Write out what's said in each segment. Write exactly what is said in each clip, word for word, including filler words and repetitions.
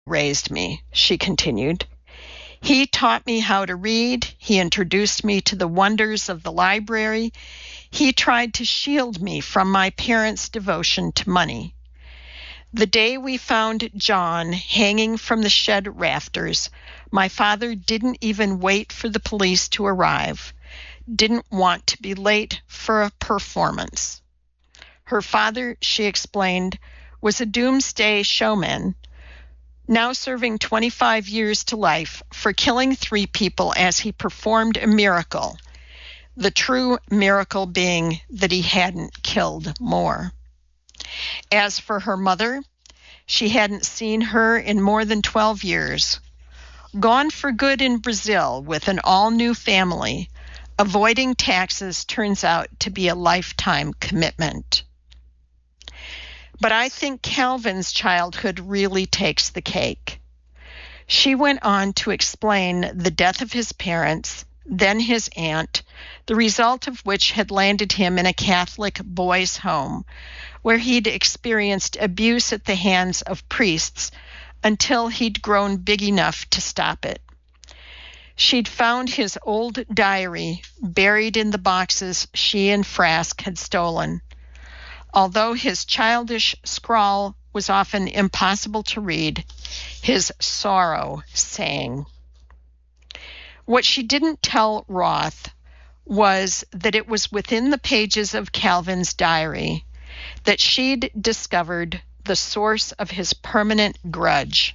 raised me, she continued. He taught me how to read. He introduced me to the wonders of the library. He tried to shield me from my parents' devotion to money. The day we found John hanging from the shed rafters, my father didn't even wait for the police to arrive, didn't want to be late for a performance. Her father, she explained, was a doomsday showman, now serving twenty-five years to life for killing three people as he performed a miracle, the true miracle being that he hadn't killed more. As for her mother, she hadn't seen her in more than twelve years. Gone for good in Brazil with an all-new family, avoiding taxes turns out to be a lifetime commitment. But I think Calvin's childhood really takes the cake. She went on to explain the death of his parents, then his aunt, the result of which had landed him in a Catholic boys' home, where he'd experienced abuse at the hands of priests until he'd grown big enough to stop it. She'd found his old diary buried in the boxes she and Frask had stolen. Although his childish scrawl was often impossible to read, his sorrow sang. What she didn't tell Roth was that it was within the pages of Calvin's diary that she'd discovered the source of his permanent grudge.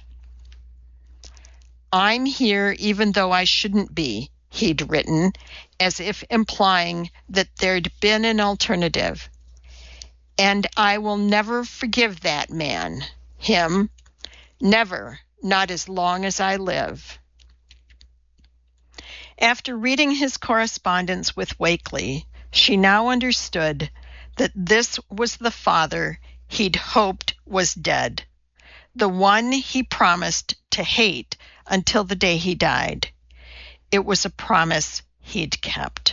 "I'm here even though I shouldn't be," he'd written, as if implying that there'd been an alternative. "And I will never forgive that man, him, never, not as long as I live." After reading his correspondence with Wakely, she now understood that this was the father he'd hoped was dead, the one he promised to hate until the day he died. It was a promise he'd kept.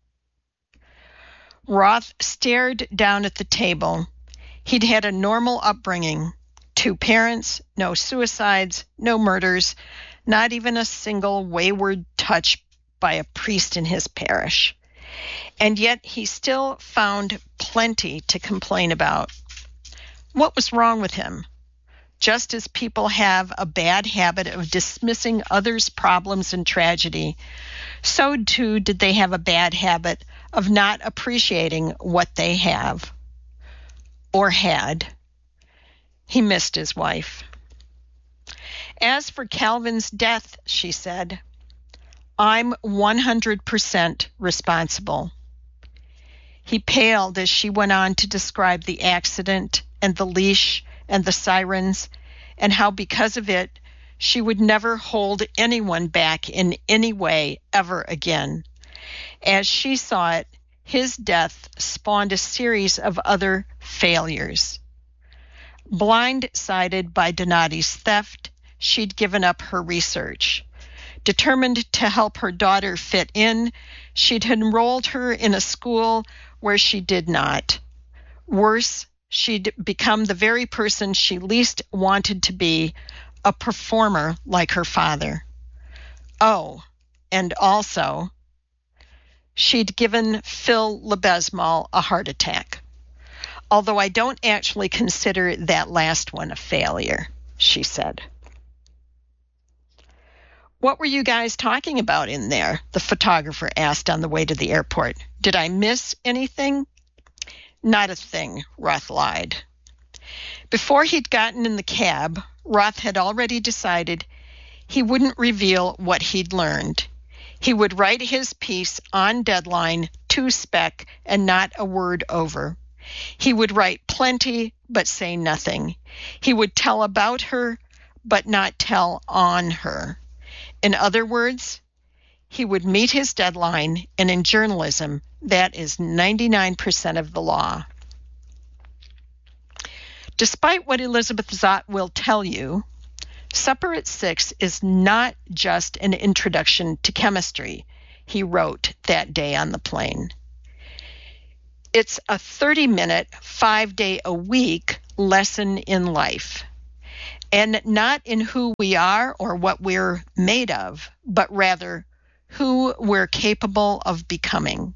Roth stared down at the table. He'd had a normal upbringing. Two parents, no suicides, no murders, not even a single wayward touch by a priest in his parish. And yet he still found plenty to complain about. What was wrong with him? Just as people have a bad habit of dismissing others' problems and tragedy, so too did they have a bad habit of not appreciating what they have, or had. He missed his wife. As for Calvin's death, she said, "I'm one hundred percent responsible." He paled as she went on to describe the accident and the leash and the sirens, and how because of it, she would never hold anyone back in any way ever again. As she saw it, his death spawned a series of other failures. Blindsided by Donati's theft, she'd given up her research. Determined to help her daughter fit in, she'd enrolled her in a school where she did not. Worse, she'd become the very person she least wanted to be, a performer like her father. Oh, and also, she'd given Phil Lebesmal a heart attack. Although I don't actually consider that last one a failure, she said. "What were you guys talking about in there?" the photographer asked on the way to the airport. "Did I miss anything?" "Not a thing," Roth lied. Before he'd gotten in the cab, Roth had already decided he wouldn't reveal what he'd learned. He would write his piece on deadline, to spec, and not a word over. He would write plenty, but say nothing. He would tell about her, but not tell on her. In other words, he would meet his deadline, and in journalism, that is ninety-nine percent of the law. Despite what Elizabeth Zott will tell you, Supper at Six is not just an introduction to chemistry, he wrote that day on the plane. It's a thirty-minute, five-day-a-week lesson in life. and not in who we are or what we're made of, but rather who we're capable of becoming.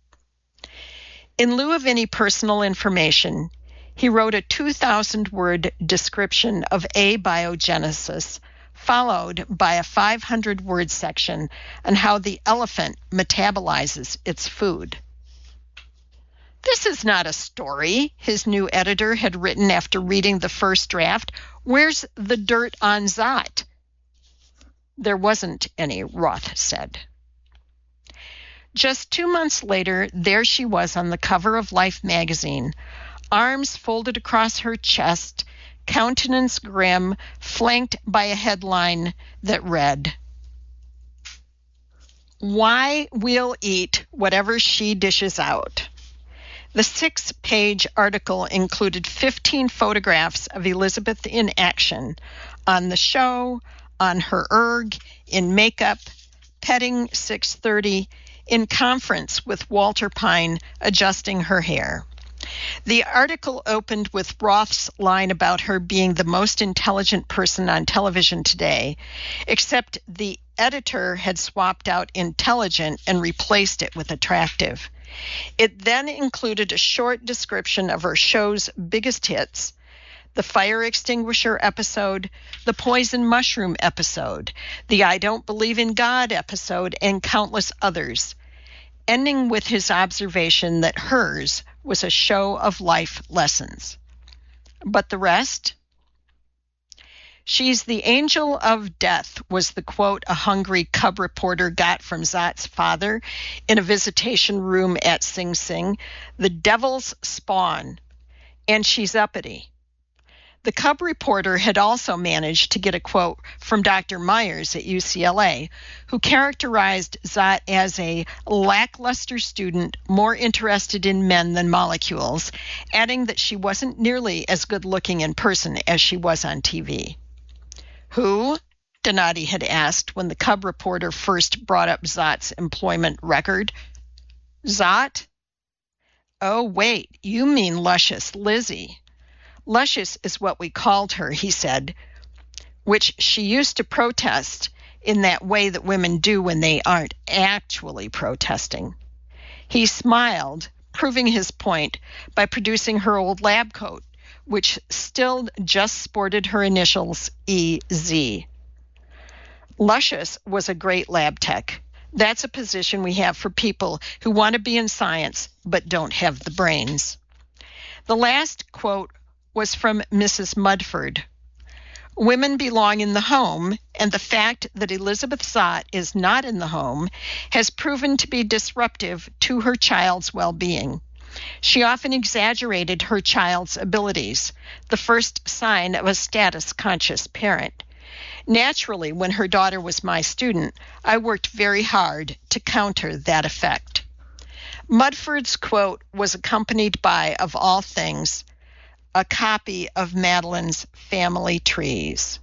In lieu of any personal information, he wrote a two thousand word description of abiogenesis, followed by a five hundred word section on how the elephant metabolizes its food. This is not a story, his new editor had written after reading the first draft. Where's the dirt on Zot? There wasn't any, Roth said. Just two months later, there she was on the cover of Life magazine, arms folded across her chest, countenance grim, flanked by a headline that read, "Why We'll Eat Whatever She Dishes Out." The six-page article included fifteen photographs of Elizabeth in action, on the show, on her erg, in makeup, petting six thirty, in conference with Walter Pine, adjusting her hair. The article opened with Roth's line about her being the most intelligent person on television today, except the editor had swapped out intelligent and replaced it with attractive. It then included a short description of her show's biggest hits, the fire extinguisher episode, the poison mushroom episode, the I Don't Believe in God episode, and countless others, ending with his observation that hers was a show of life lessons. But the rest? "She's the angel of death," was the quote a hungry cub reporter got from Zot's father in a visitation room at Sing Sing. "The devil's spawn. And she's uppity." The cub reporter had also managed to get a quote from Doctor Myers at U C L A, who characterized Zot as a lackluster student more interested in men than molecules, adding that she wasn't nearly as good-looking in person as she was on T V. "Who?" Donati had asked when the cub reporter first brought up Zot's employment record. "Zot? Oh, wait, you mean Luscious Lizzie. Luscious is what we called her," he said, which she used to protest in that way that women do when they aren't actually protesting. He smiled, proving his point by producing her old lab coat, which still just sported her initials E Z. Luscious was a great lab tech. That's a position we have for people who want to be in science but don't have the brains. The last quote was from Missus Mudford. "Women belong in the home, and the fact that Elizabeth Zott is not in the home has proven to be disruptive to her child's well-being. She often exaggerated her child's abilities, the first sign of a status-conscious parent. Naturally, when her daughter was my student, I worked very hard to counter that effect." Mudford's quote was accompanied by, of all things, a copy of Madeline's Family Trees.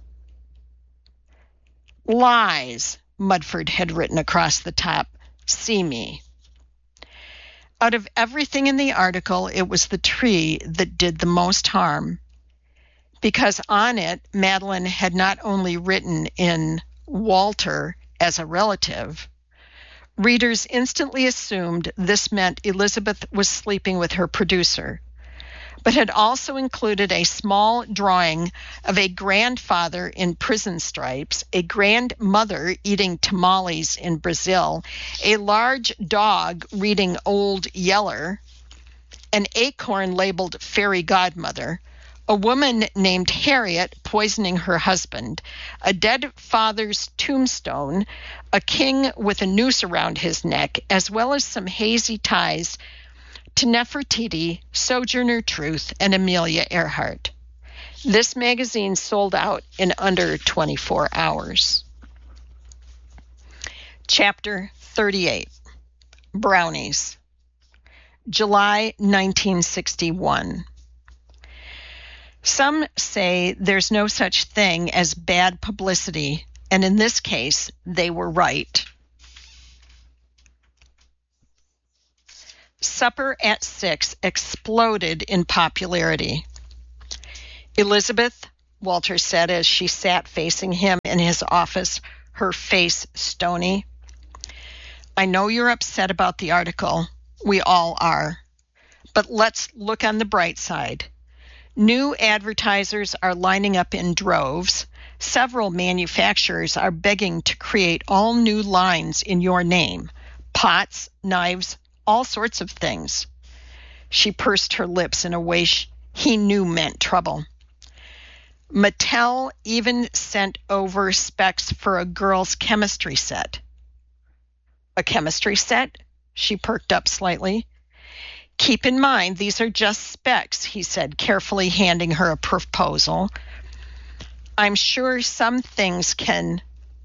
"Lies," Mudford had written across the top. "See me." Out of everything in the article, it was the tree that did the most harm, because on it, Madeline had not only written in Walter as a relative. Readers instantly assumed this meant Elizabeth was sleeping with her producer, but had also included a small drawing of a grandfather in prison stripes, a grandmother eating tamales in Brazil, a large dog reading Old Yeller, an acorn labeled Fairy Godmother, a woman named Harriet poisoning her husband, a dead father's tombstone, a king with a noose around his neck, as well as some hazy ties to Nefertiti, Sojourner Truth, and Amelia Earhart. This magazine sold out in under twenty-four hours. Chapter thirty-eight, Brownies, July nineteen sixty-one. Some say there's no such thing as bad publicity, and in this case, they were right. Supper at Six exploded in popularity. Elizabeth, Walter said as she sat facing him in his office, her face stony. I know you're upset about the article. We all are. But let's look on the bright side. New advertisers are lining up in droves. Several manufacturers are begging to create all new lines in your name. Pots, knives, all sorts of things. She pursed her lips in a way he knew meant trouble. Mattel even sent over specs for a girls' chemistry set. A chemistry set? She perked up slightly. Keep in mind, these are just specs, he said, carefully handing her a proposal. I'm sure some things can...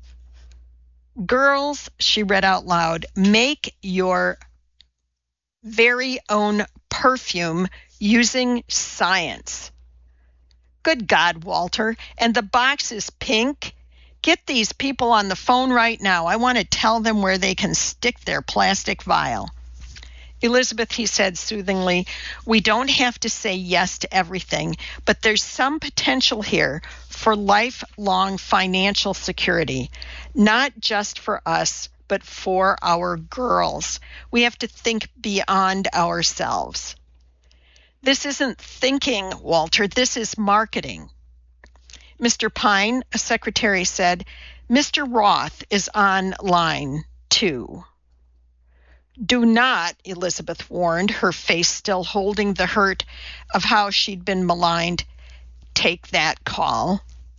Girls, she read out loud, make your very own perfume using science. Good God, Walter, and the box is pink? Get these people on the phone right now. I want to tell them where they can stick their plastic vial. Elizabeth, he said soothingly, we don't have to say yes to everything, but there's some potential here for lifelong financial security, not just for us, but for our girls. We have to think beyond ourselves. This isn't thinking, Walter. This is marketing. Mister Pine, a secretary, said, Mister Roth is on line two. Do not, Elizabeth warned, her face still holding the hurt of how she'd been maligned, take that call.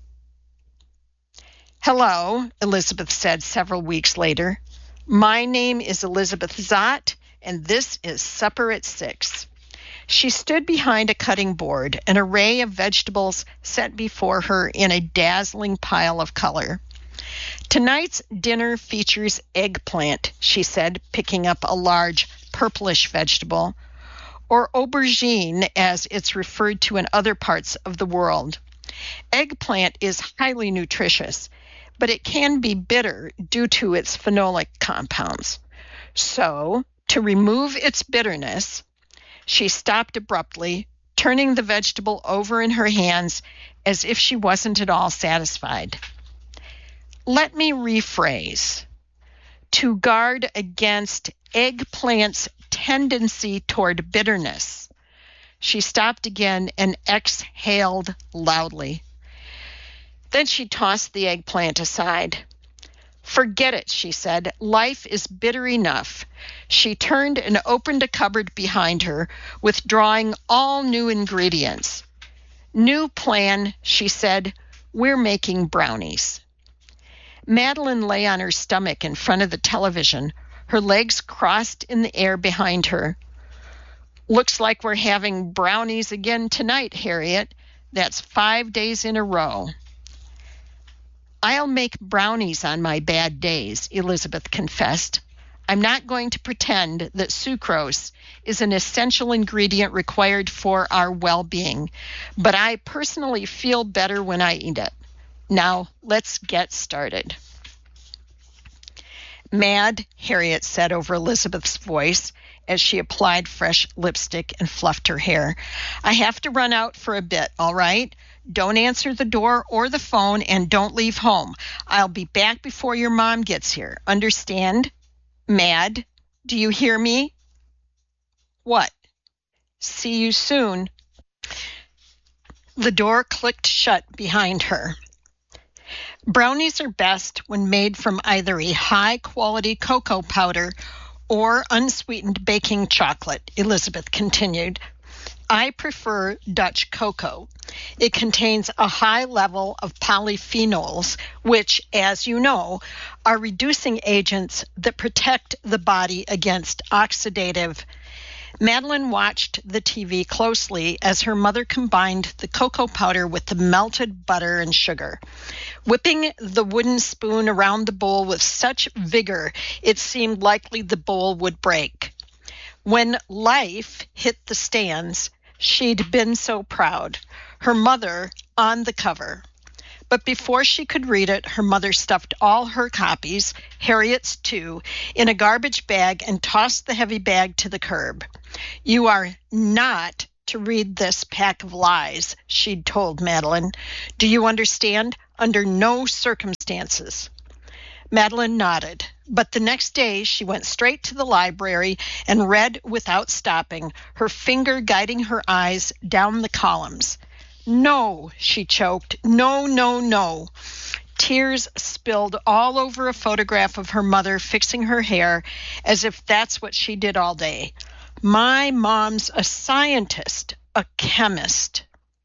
Hello, Elizabeth said several weeks later. My name is Elizabeth Zott, and this is Supper at Six. She stood behind a cutting board, an array of vegetables set before her in a dazzling pile of color. Tonight's dinner features eggplant, she said, picking up a large purplish vegetable, or aubergine as it's referred to in other parts of the world. Eggplant is highly nutritious, but it can be bitter due to its phenolic compounds. So, to remove its bitterness, she stopped abruptly, turning the vegetable over in her hands as if she wasn't at all satisfied. Let me rephrase. To guard against eggplant's tendency toward bitterness. She stopped again and exhaled loudly. Then she tossed the eggplant aside. Forget it, she said. Life is bitter enough. She turned and opened a cupboard behind her, withdrawing all new ingredients. New plan, she said. We're making brownies. Madeline lay on her stomach in front of the television, her legs crossed in the air behind her. Looks like we're having brownies again tonight, Harriet. That's five days in a row. I'll make brownies on my bad days, Elizabeth confessed. I'm not going to pretend that sucrose is an essential ingredient required for our well-being, but I personally feel better when I eat it. Now, let's get started. Mad, Harriet said over Elizabeth's voice as she applied fresh lipstick and fluffed her hair. I have to run out for a bit, all right? Don't answer the door or the phone, and don't leave home. I'll be back before your mom gets here. Understand? Mad, do you hear me? What? See you soon. The door clicked shut behind her. Brownies are best when made from either a high-quality cocoa powder or unsweetened baking chocolate, Elizabeth continued. I prefer Dutch cocoa. It contains a high level of polyphenols, which, as you know, are reducing agents that protect the body against oxidative. Madeline watched the T V closely as her mother combined the cocoa powder with the melted butter and sugar, whipping the wooden spoon around the bowl with such vigor it seemed likely the bowl would break. When Life hit the stands, she'd been so proud. Her mother on the cover. But before she could read it, her mother stuffed all her copies, Harriet's too, in a garbage bag and tossed the heavy bag to the curb. You are not to read this pack of lies, she'd told Madeline. Do you understand? Under no circumstances. Madeline nodded, but the next day she went straight to the library and read without stopping, her finger guiding her eyes down the columns. No, she choked. No, no, no. Tears spilled all over a photograph of her mother fixing her hair as if that's what she did all day. My mom's a scientist, a chemist.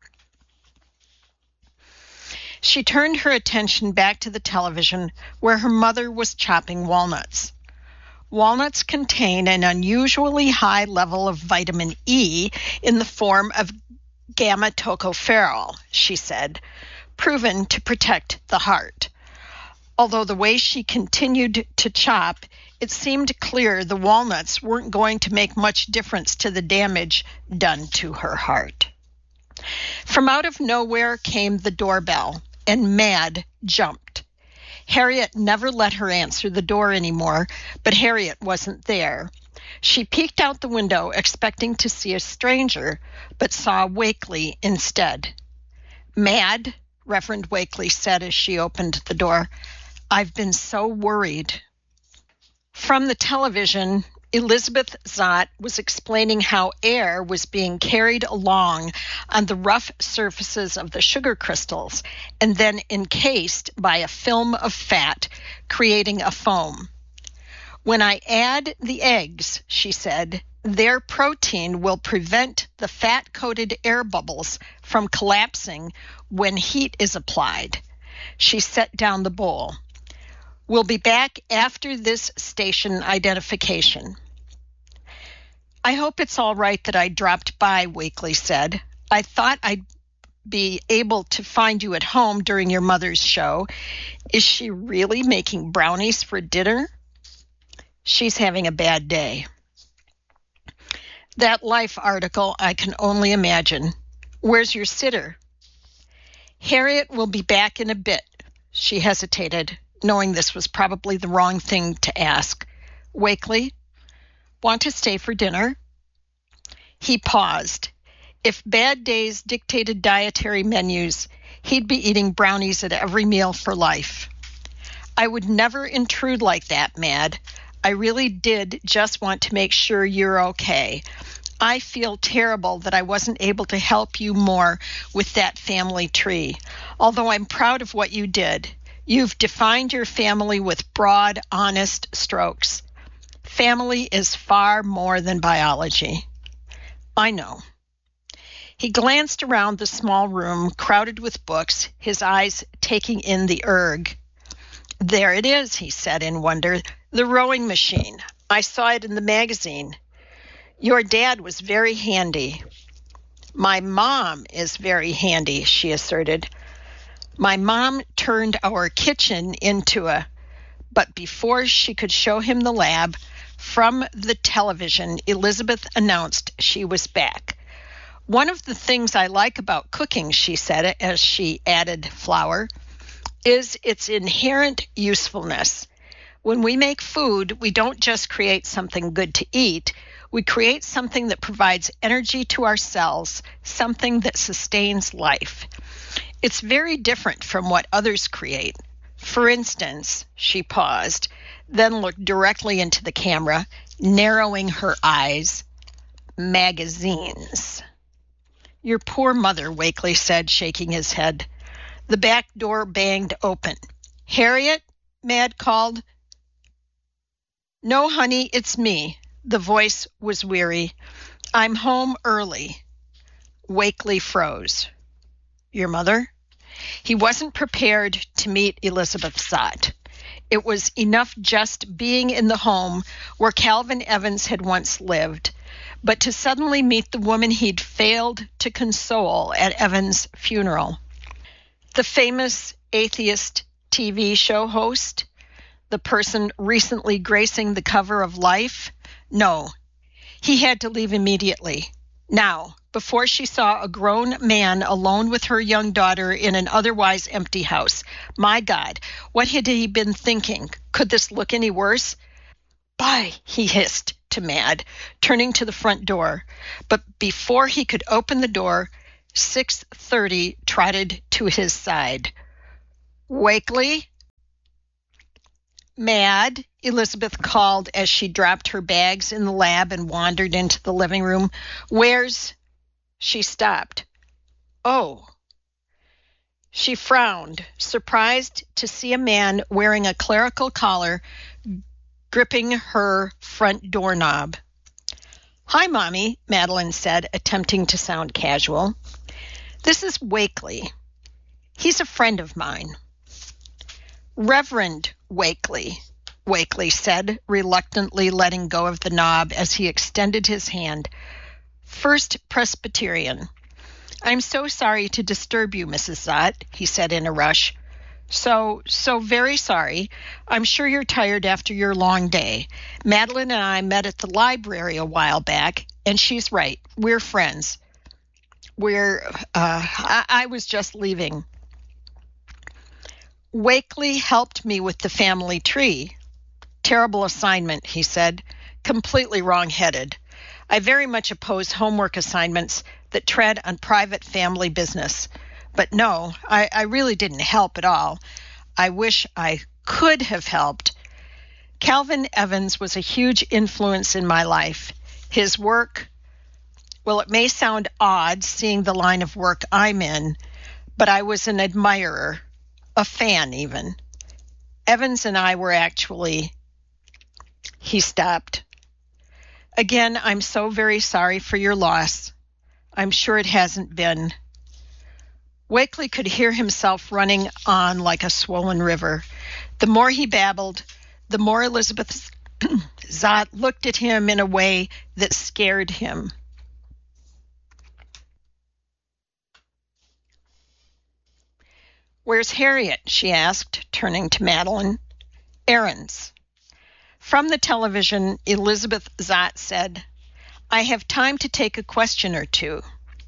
She turned her attention back to the television where her mother was chopping walnuts. Walnuts contain an unusually high level of vitamin E in the form of gamma tocopherol, she said, proven to protect the heart. Although the way she continued to chop, it seemed clear the walnuts weren't going to make much difference to the damage done to her heart. From out of nowhere came the doorbell, and Mad jumped. Harriet never let her answer the door anymore, but Harriet wasn't there. She peeked out the window expecting to see a stranger, but saw Wakely instead. Mad, Reverend Wakely said as she opened the door. I've been so worried. From the television, Elizabeth Zott was explaining how air was being carried along on the rough surfaces of the sugar crystals and then encased by a film of fat, creating a foam. When I add the eggs, she said, their protein will prevent the fat-coated air bubbles from collapsing when heat is applied. She set down the bowl. We'll be back after this station identification. I hope it's all right that I dropped by, Wakely said. I thought I'd be able to find you at home during your mother's show. Is she really making brownies for dinner? She's having a bad day. That Life article, I can only imagine. Where's your sitter? Harriet will be back in a bit. She hesitated, knowing this was probably the wrong thing to ask. Wakely, want to stay for dinner? He paused. If bad days dictated dietary menus, he'd be eating brownies at every meal for life. I would never intrude like that, Mad. I really did just want to make sure you're okay. I feel terrible that I wasn't able to help you more with that family tree, although I'm proud of what you did. You've defined your family with broad, honest strokes. Family is far more than biology. I know. He glanced around the small room crowded with books, his eyes taking in the erg. There it is, he said in wonder, the rowing machine. I saw it in the magazine. Your dad was very handy. My mom is very handy, she asserted. My mom turned our kitchen into a... But before she could show him the lab, from the television, Elizabeth announced she was back. One of the things I like about cooking, she said as she added flour, is its inherent usefulness. When we make food, we don't just create something good to eat. We create something that provides energy to our cells, something that sustains life. It's very different from what others create. For instance, she paused, then looked directly into the camera, narrowing her eyes, magazines. Your poor mother, Wakely said, shaking his head. The back door banged open. Harriet? Mad called. No, honey, it's me. The voice was weary. I'm home early. Wakely froze. Your mother? He wasn't prepared to meet Elizabeth Zott. It was enough just being in the home where Calvin Evans had once lived, but to suddenly meet the woman he'd failed to console at Evans' funeral. The famous atheist T V show host? The person recently gracing the cover of Life? No. He had to leave immediately. Now, before she saw a grown man alone with her young daughter in an otherwise empty house. My God, what had he been thinking? Could this look any worse? Bye, he hissed, to Mad, turning to the front door. But before he could open the door, six thirty trotted to his side. "Wakely?" "Mad," Elizabeth called as she dropped her bags in the lab and wandered into the living room. "Where's—" She stopped. "Oh." She frowned, surprised to see a man wearing a clerical collar gripping her front doorknob. "Hi, Mommy," Madeline said, attempting to sound casual. "This is Wakely. He's a friend of mine." "Reverend Wakely," Wakely said, reluctantly letting go of the knob as he extended his hand. "First Presbyterian." "I'm so sorry to disturb you, Missus Zott," he said in a rush. So, so very sorry. I'm sure you're tired after your long day. Madeline and I met at the library a while back, and she's right. We're friends. We're, uh, I, I was just leaving. Wakely helped me with the family tree. Terrible assignment, he said, completely wrong-headed. I very much oppose homework assignments that tread on private family business. But no, I, I really didn't help at all. I wish I could have helped. Calvin Evans was a huge influence in my life. His work, well, it may sound odd seeing the line of work I'm in, but I was an admirer, a fan even. Evans and I were actually... He stopped. Again, I'm so very sorry for your loss. I'm sure it hasn't been. Wakely could hear himself running on like a swollen river. The more he babbled, the more Elizabeth Zott looked at him in a way that scared him. "Where's Harriet?" she asked, turning to Madeline. "Errands." From the television, Elizabeth Zott said, "I have time to take a question or two."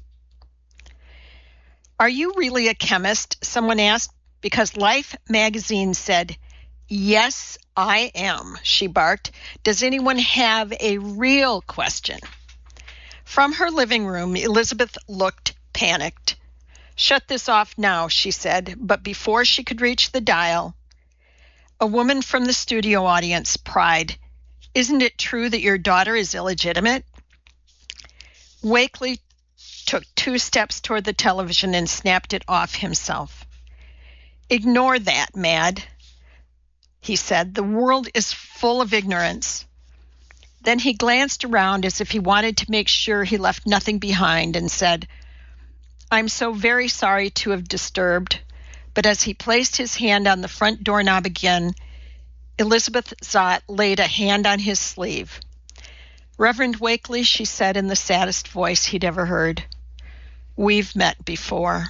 "Are you really a chemist?" someone asked. "Because Life magazine said, 'Yes, I am,'" she barked. "Does anyone have a real question?" From her living room, Elizabeth looked panicked. "Shut this off now," she said, but before she could reach the dial, a woman from the studio audience cried, "Isn't it true that your daughter is illegitimate?" Wakely took two steps toward the television and snapped it off himself. "Ignore that, Mad," he said. "The world is full of ignorance." Then he glanced around as if he wanted to make sure he left nothing behind and said, "I'm so very sorry to have disturbed," but as he placed his hand on the front doorknob again, Elizabeth Zott laid a hand on his sleeve. "Reverend Wakely," she said in the saddest voice he'd ever heard, "we've met before."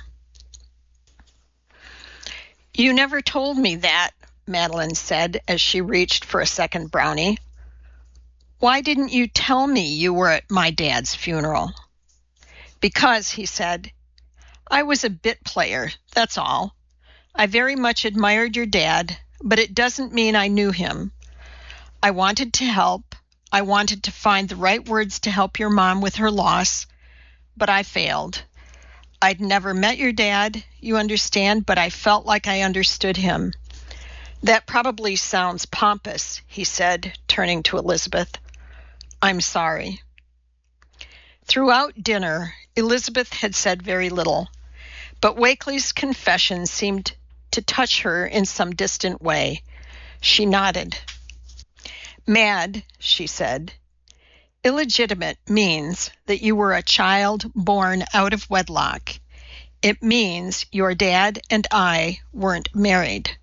"You never told me that," Madeline said as she reached for a second brownie. "Why didn't you tell me you were at my dad's funeral?" "Because," he said, "I was a bit player, that's all. I very much admired your dad, but it doesn't mean I knew him. I wanted to help. I wanted to find the right words to help your mom with her loss, but I failed. I'd never met your dad, you understand, but I felt like I understood him." "That probably sounds pompous," he said, turning to Elizabeth. "I'm sorry." Throughout dinner, Elizabeth had said very little, but Wakely's confession seemed to touch her in some distant way. She nodded. "Mad," she said, "illegitimate means that you were a child born out of wedlock. It means your dad and I weren't married."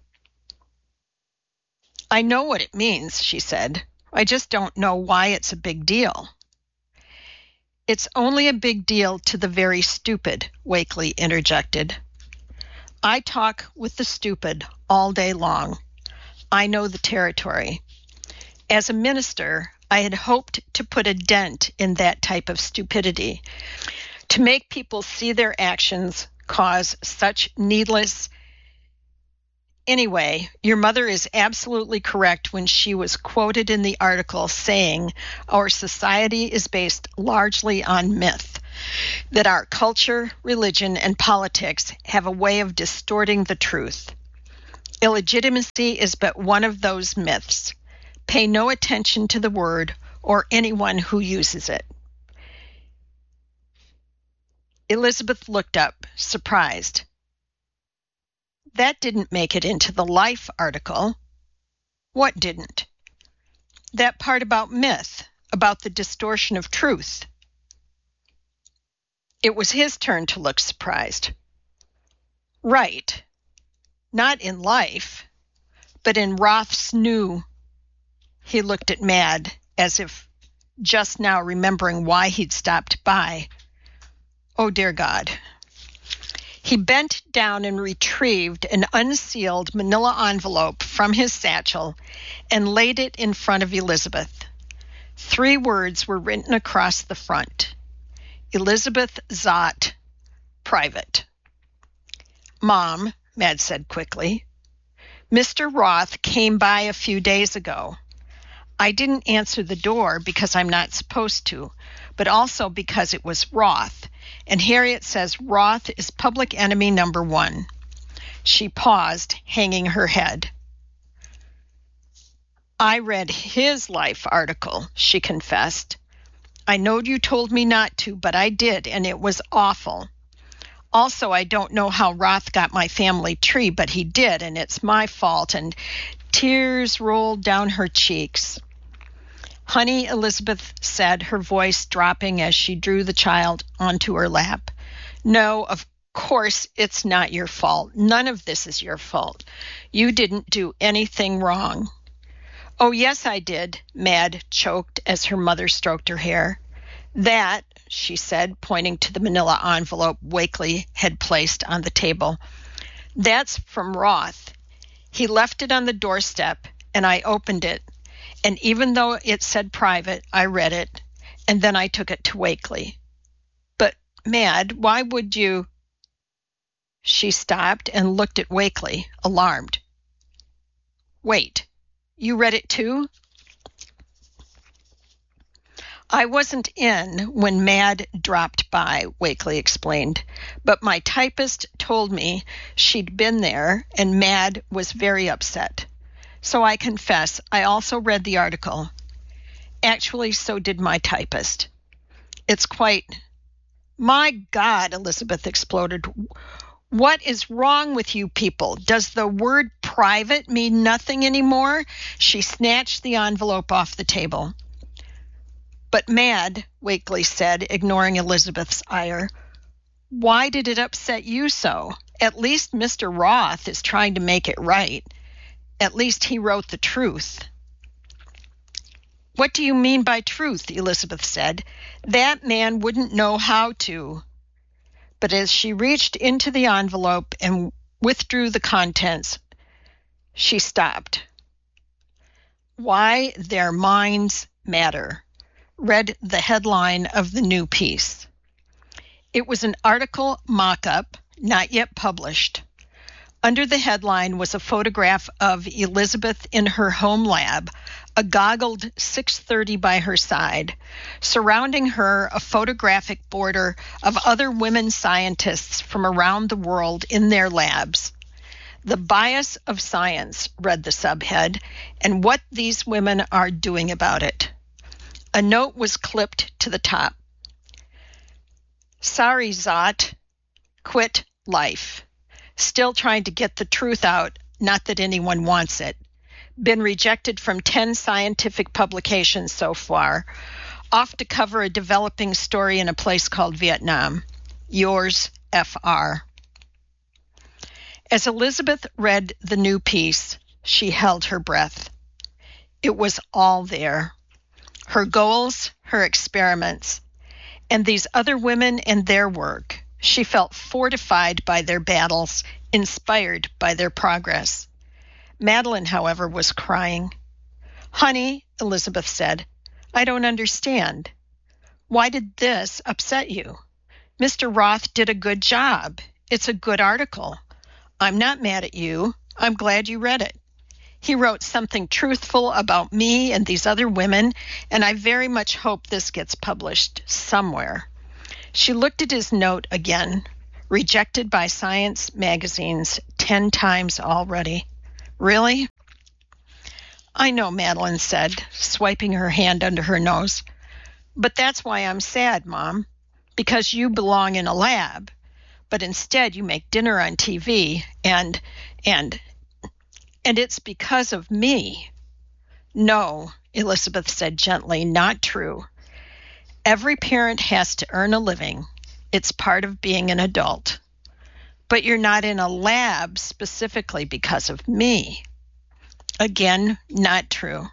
"I know what it means," she said. "I just don't know why it's a big deal." "It's only a big deal to the very stupid," Wakely interjected. "I talk with the stupid all day long. I know the territory. As a minister, I had hoped to put a dent in that type of stupidity, to make people see their actions cause such needless Anyway, your mother is absolutely correct when she was quoted in the article saying our society is based largely on myth, that our culture, religion, and politics have a way of distorting the truth. Illegitimacy is but one of those myths. Pay no attention to the word or anyone who uses it. Elizabeth looked up, surprised. That didn't make it into the Life article. What didn't? That part about myth, about the distortion of truth. It was his turn to look surprised. Right. Not in Life, but in Roth's new. He looked at Mad as if just now remembering why he'd stopped by. Oh, dear God. He bent down and retrieved an unsealed manila envelope from his satchel and laid it in front of Elizabeth. Three words were written across the front. Elizabeth Zott, private. Mom, Mad said quickly, Mister Roth came by a few days ago. I didn't answer the door because I'm not supposed to, but also because it was Roth, and Harriet says Roth is public enemy number one. She paused, hanging her head. I read his Life article, she confessed. I know you told me not to, but I did, and it was awful. Also, I don't know how Roth got my family tree, but he did, and it's my fault, and tears rolled down her cheeks. Honey, Elizabeth said, her voice dropping as she drew the child onto her lap. No, of course it's not your fault. None of this is your fault. You didn't do anything wrong. Oh, yes, I did, Mad choked as her mother stroked her hair. That, she said, pointing to the manila envelope Wakely had placed on the table, that's from Roth. He left it on the doorstep, and I opened it. And even though it said private, I read it, and then I took it to Wakely. But, Mad, why would you? She stopped and looked at Wakely, alarmed. Wait, you read it too? I wasn't in when Mad dropped by, Wakely explained, but my typist told me she'd been there and Mad was very upset. So I confess, I also read the article. Actually, so did my typist. It's quite... My God, Elizabeth exploded. What is wrong with you people? Does the word private mean nothing anymore? She snatched the envelope off the table. But Mad, Wakely said, ignoring Elizabeth's ire, why did it upset you so? At least Mister Roth is trying to make it right. At least he wrote the truth. What do you mean by truth? Elizabeth said. That man wouldn't know how to. But as she reached into the envelope and withdrew the contents, she stopped. Why Their Minds Matter, read the headline of the new piece. It was an article mock-up, not yet published. Under the headline was a photograph of Elizabeth in her home lab, a goggled six thirty by her side. Surrounding her, a photographic border of other women scientists from around the world in their labs. The Bias of Science, read the subhead, and what these women are doing about it. A note was clipped to the top. Sorry, Zott. Quit life. Still trying to get the truth out, not that anyone wants it. Been rejected from ten scientific publications so far. Off to cover a developing story in a place called Vietnam. Yours, F R. As Elizabeth read the new piece, she held her breath. It was all there. Her goals, her experiments, and these other women and their work. She felt fortified by their battles, inspired by their progress. Madeline, however, was crying. Honey, Elizabeth said, I don't understand. Why did this upset you? Mister Roth did a good job. It's a good article. I'm not mad at you. I'm glad you read it. He wrote something truthful about me and these other women, and I very much hope this gets published somewhere. She looked at his note again, rejected by Science magazines ten times already. Really? I know, Madeline said, swiping her hand under her nose. But that's why I'm sad, Mom, because you belong in a lab, but instead you make dinner on T V, and, and, and it's because of me. No, Elizabeth said gently, not true. Every parent has to earn a living. It's part of being an adult. But you're not in a lab specifically because of me. Again, not true.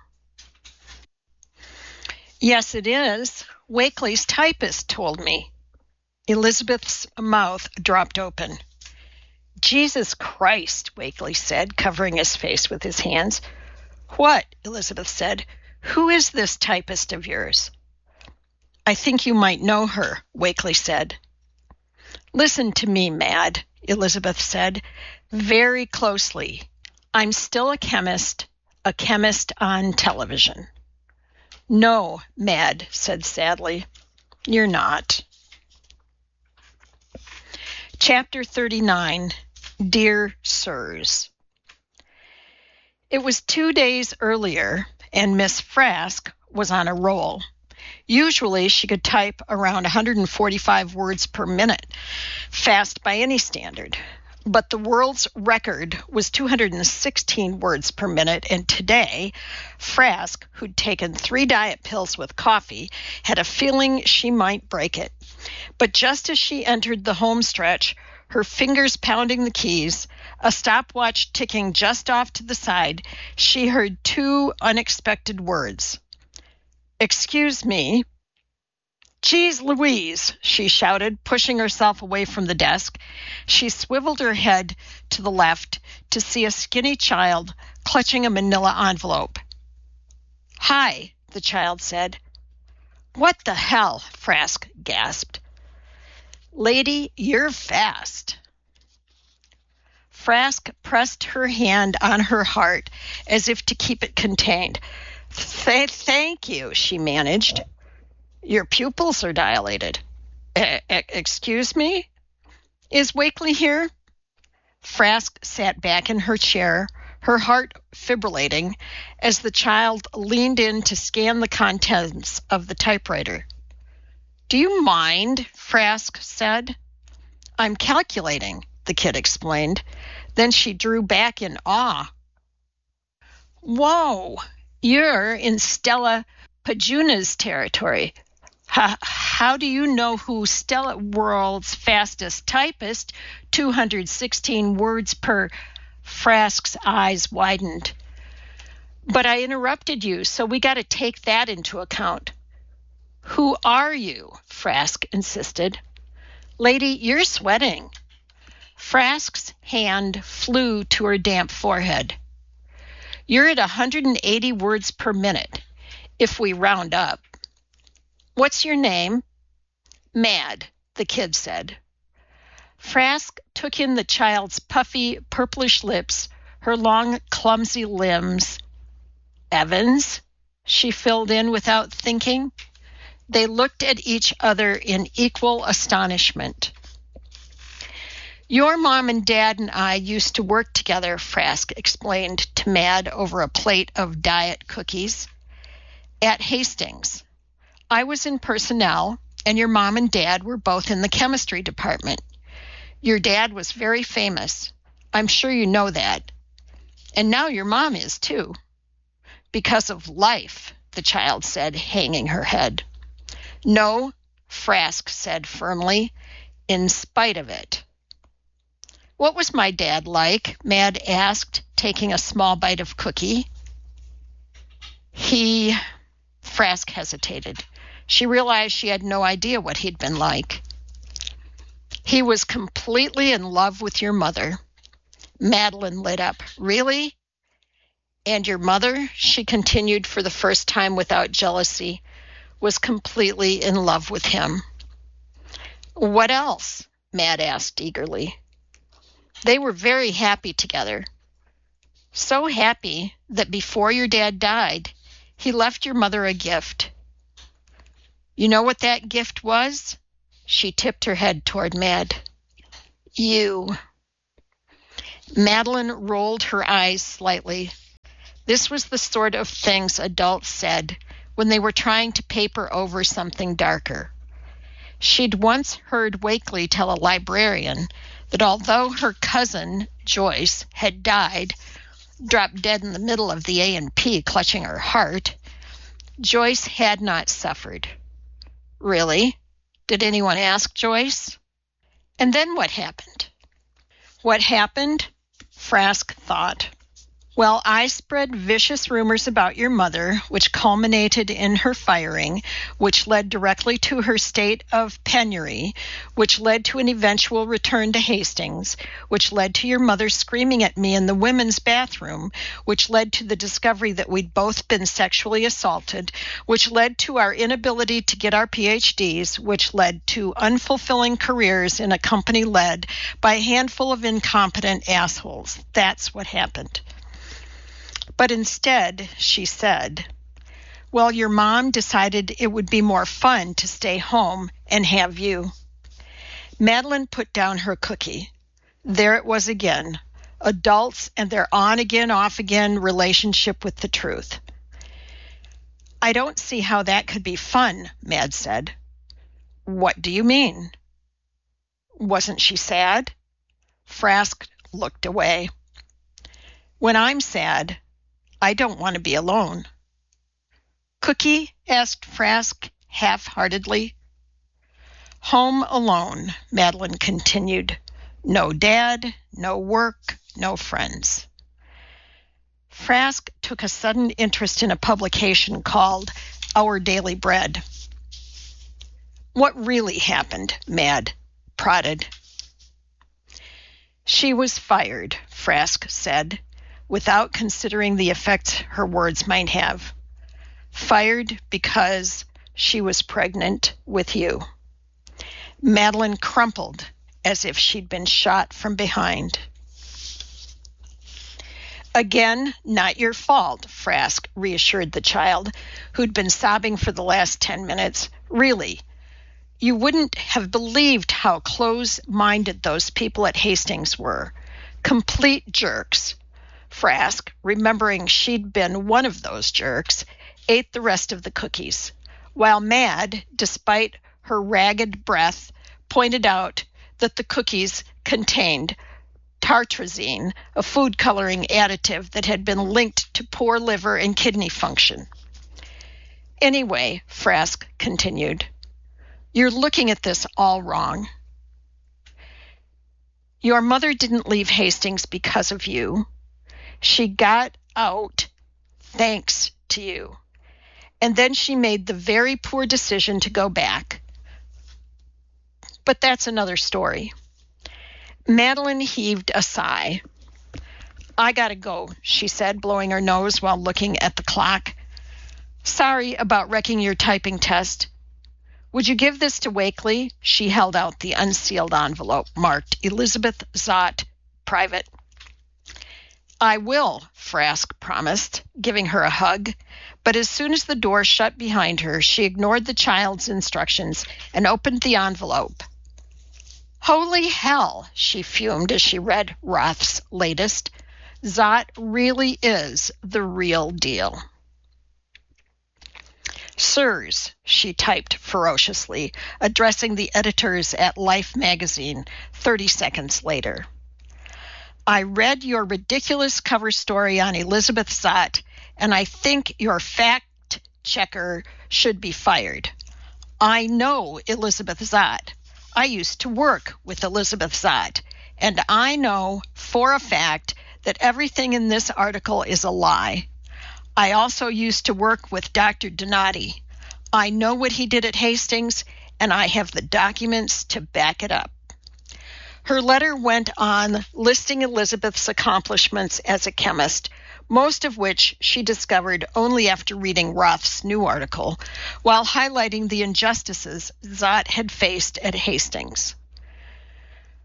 Yes, it is. Wakely's typist told me. Elizabeth's mouth dropped open. Jesus Christ, Wakely said, covering his face with his hands. What? Elizabeth said. Who is this typist of yours? I think you might know her, Wakely said. Listen to me, Mad, Elizabeth said, very closely. I'm still a chemist, a chemist on television. No, Mad said sadly, you're not. Chapter thirty-nine, Dear Sirs. It was two days earlier, and Miss Frask was on a roll. Usually she could type around one hundred forty-five words per minute, fast by any standard. But the world's record was two hundred sixteen words per minute, and today, Frask, who'd taken three diet pills with coffee, had a feeling she might break it. But just as she entered the home stretch, her fingers pounding the keys, a stopwatch ticking just off to the side, she heard two unexpected words. Excuse me. Geez Louise, she shouted, pushing herself away from the desk. She swiveled her head to the left to see a skinny child clutching a manila envelope. Hi, the child said. What the hell? Frask gasped. Lady, you're fast. Frask pressed her hand on her heart as if to keep it contained. Th- thank you, she managed. Your pupils are dilated. E- excuse me? Is Wakely here? Frask sat back in her chair, her heart fibrillating, as the child leaned in to scan the contents of the typewriter. Do you mind? Frask said. I'm calculating, the kid explained. Then she drew back in awe. Whoa, you're in Stella Pajuna's territory. How, how do you know who Stella World's fastest typist, two hundred sixteen words per? Frask's eyes widened. But I interrupted you, so we got to take that into account. Who are you? Frask insisted. Lady, you're sweating. Frask's hand flew to her damp forehead. You're at one hundred eighty words per minute, if we round up. What's your name? Mad, the kid said. Frask took in the child's puffy, purplish lips, her long, clumsy limbs. Evans, she filled in without thinking. They looked at each other in equal astonishment. Your mom and dad and I used to work together, Frask explained to Mad over a plate of diet cookies. At Hastings. I was in personnel, and your mom and dad were both in the chemistry department. Your dad was very famous. I'm sure you know that. And now your mom is, too. Because of life, the child said, hanging her head. No, Frask said firmly, in spite of it. What was my dad like? Mad asked, taking a small bite of cookie. He... Frask hesitated. She realized she had no idea what he'd been like. He was completely in love with your mother. Madeline lit up. Really? And your mother, she continued for the first time without jealousy, was completely in love with him. What else? Mad asked eagerly. They were very happy together. So happy that before your dad died, he left your mother a gift. You know what that gift was? She tipped her head toward Mad. You. Madeline rolled her eyes slightly. This was the sort of things adults said when they were trying to paper over something darker. She'd once heard Wakely tell a librarian that although her cousin, Joyce, had died, dropped dead in the middle of the A and P, clutching her heart, Joyce had not suffered. Really? Did anyone ask Joyce? And then what happened? What happened? Frask thought. Well, I spread vicious rumors about your mother, which culminated in her firing, which led directly to her state of penury, which led to an eventual return to Hastings, which led to your mother screaming at me in the women's bathroom, which led to the discovery that we'd both been sexually assaulted, which led to our inability to get our P H Ds, which led to unfulfilling careers in a company led by a handful of incompetent assholes. That's what happened. But instead, she said, well, your mom decided it would be more fun to stay home and have you. Madeline put down her cookie. There it was again, adults and their on-again, off-again relationship with the truth. I don't see how that could be fun, Mad said. What do you mean? Wasn't she sad? Frask looked away. When I'm sad, I don't want to be alone. Cookie? Asked Frask half-heartedly. Home alone, Madeline continued. No dad, no work, no friends. Frask took a sudden interest in a publication called Our Daily Bread. What really happened? Mad prodded. She was fired, Frask said, without considering the effect her words might have. Fired because she was pregnant with you. Madeline crumpled as if she'd been shot from behind. Again, not your fault, Frask reassured the child, who'd been sobbing for the last ten minutes. Really, you wouldn't have believed how close-minded those people at Hastings were. Complete jerks. Frask, remembering she'd been one of those jerks, ate the rest of the cookies, while Mad, despite her ragged breath, pointed out that the cookies contained tartrazine, a food coloring additive that had been linked to poor liver and kidney function. Anyway, Frask continued, you're looking at this all wrong. Your mother didn't leave Hastings because of you. She got out thanks to you. And then she made the very poor decision to go back. But that's another story. Madeline heaved a sigh. I gotta go, she said, blowing her nose while looking at the clock. Sorry about wrecking your typing test. Would you give this to Wakely? She held out the unsealed envelope marked Elizabeth Zott, private. I will, Frask promised, giving her a hug, but as soon as the door shut behind her, she ignored the child's instructions and opened the envelope. Holy hell, she fumed as she read Roth's latest. Zott really is the real deal. Sirs, she typed ferociously, addressing the editors at Life magazine thirty seconds later. I read your ridiculous cover story on Elizabeth Zott, and I think your fact checker should be fired. I know Elizabeth Zott. I used to work with Elizabeth Zott, and I know for a fact that everything in this article is a lie. I also used to work with Doctor Donati. I know what he did at Hastings, and I have the documents to back it up. Her letter went on listing Elizabeth's accomplishments as a chemist, most of which she discovered only after reading Roth's new article, while highlighting the injustices Zott had faced at Hastings.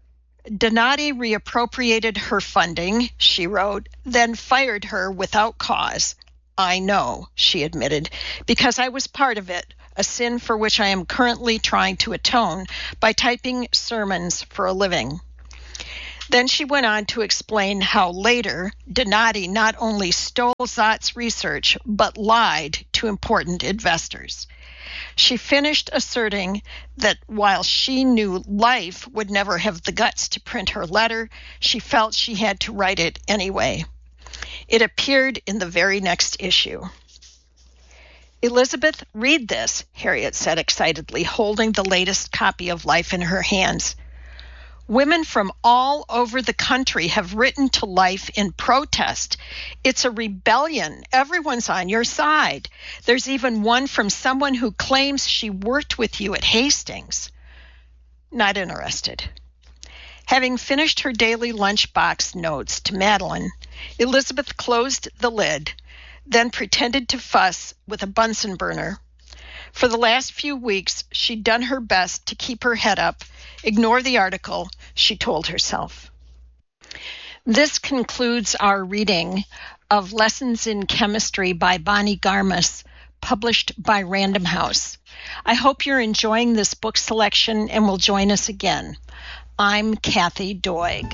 Donati reappropriated her funding, she wrote, then fired her without cause. I know, she admitted, because I was part of it, a sin for which I am currently trying to atone by typing sermons for a living. Then she went on to explain how later Donati not only stole Zott's research, but lied to important investors. She finished asserting that while she knew Life would never have the guts to print her letter, she felt she had to write it anyway. It appeared in the very next issue. Elizabeth, read this, Harriet said excitedly, holding the latest copy of Life in her hands. Women from all over the country have written to Life in protest. It's a rebellion. Everyone's on your side. There's even one from someone who claims she worked with you at Hastings. Not interested. Having finished her daily lunchbox notes to Madeline, Elizabeth closed the lid, then pretended to fuss with a Bunsen burner. For the last few weeks, she'd done her best to keep her head up, ignore the article, she told herself. This concludes our reading of Lessons in Chemistry by Bonnie Garmus, published by Random House. I hope you're enjoying this book selection and will join us again. I'm Kathy Doig.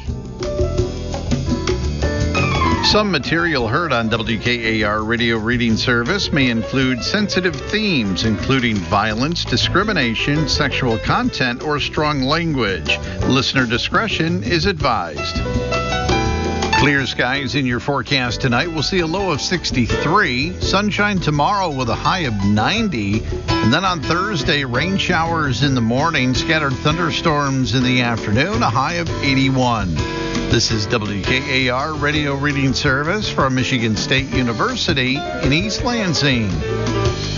Some material heard on W K A R Radio Reading Service may include sensitive themes, including violence, discrimination, sexual content, or strong language. Listener discretion is advised. Clear skies in your forecast tonight. We'll see a low of sixty-three. Sunshine tomorrow with a high of ninety. And then on Thursday, rain showers in the morning, scattered thunderstorms in the afternoon, a high of eighty-one. This is W K A R Radio Reading Service from Michigan State University in East Lansing.